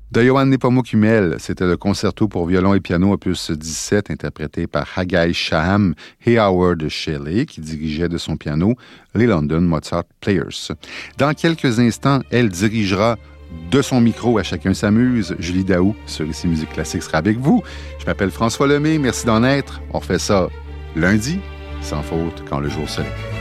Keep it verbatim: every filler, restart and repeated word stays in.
De Johann Nepomuk-Hummel, c'était le concerto pour violon et piano opus dix-sept, interprété par Haggai Shaham et Howard Shelley, qui dirigeait de son piano les London Mozart Players. Dans quelques instants, elle dirigera de son micro À chacun s'amuse. Julie Daou sur Ici Musique Classique sera avec vous. Je m'appelle François Lemay, merci d'en être. On refait ça lundi, sans faute, quand le jour se lève.